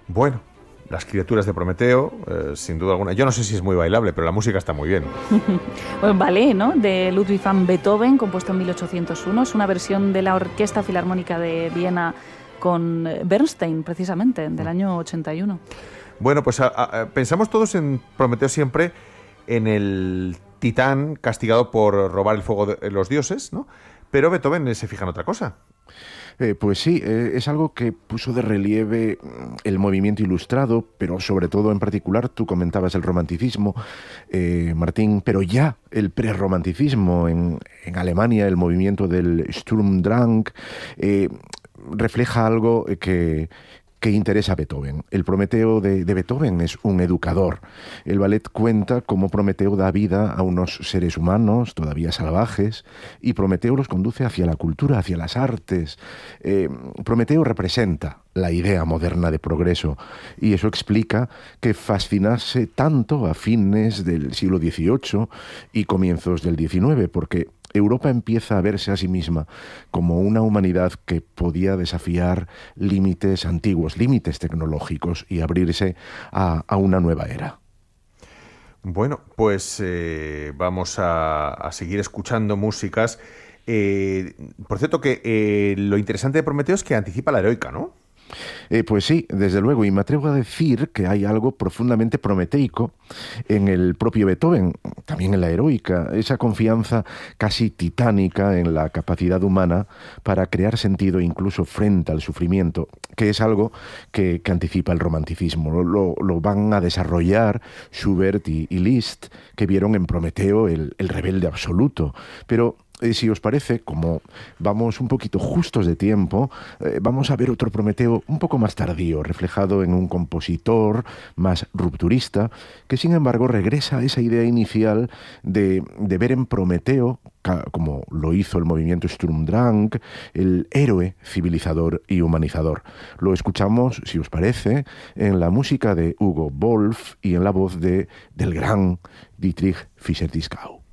Bueno, las criaturas de Prometeo, sin duda alguna. Yo no sé si es muy bailable, pero la música está muy bien. Un ballet, ¿no?, de Ludwig van Beethoven, compuesto en 1801. Es una versión de la Orquesta Filarmónica de Viena con Bernstein, precisamente, del año 81. Bueno, pues pensamos todos en Prometeo siempre en el titán castigado por robar el fuego de los dioses, ¿no? Pero Beethoven se fija en otra cosa. Pues sí, es algo que puso de relieve el movimiento ilustrado, pero sobre todo en particular, tú comentabas el romanticismo, Martín, pero ya el prerromanticismo en Alemania, el movimiento del Sturmdrang, refleja algo que interesa a Beethoven. El Prometeo de Beethoven es un educador. El ballet cuenta cómo Prometeo da vida a unos seres humanos todavía salvajes y Prometeo los conduce hacia la cultura, hacia las artes. Prometeo representa la idea moderna de progreso y eso explica que fascinase tanto a fines del siglo XVIII y comienzos del XIX, porque Europa empieza a verse a sí misma como una humanidad que podía desafiar límites antiguos, límites tecnológicos y abrirse a una nueva era. Bueno, pues vamos a seguir escuchando músicas. Por cierto, que lo interesante de Prometeo es que anticipa la heroica, ¿no? Pues sí, desde luego, y me atrevo a decir que hay algo profundamente prometeico en el propio Beethoven, también en la heroica, esa confianza casi titánica en la capacidad humana para crear sentido incluso frente al sufrimiento, que es algo que anticipa el romanticismo. Lo van a desarrollar Schubert y Liszt, que vieron en Prometeo el rebelde absoluto, pero si os parece, como vamos un poquito justos de tiempo, vamos a ver otro Prometeo un poco más tardío, reflejado en un compositor más rupturista, que sin embargo regresa a esa idea inicial de ver en Prometeo, como lo hizo el movimiento Sturmdrang, el héroe civilizador y humanizador. Lo escuchamos, si os parece, en la música de Hugo Wolf y en la voz del gran Dietrich Fischer-Dieskau.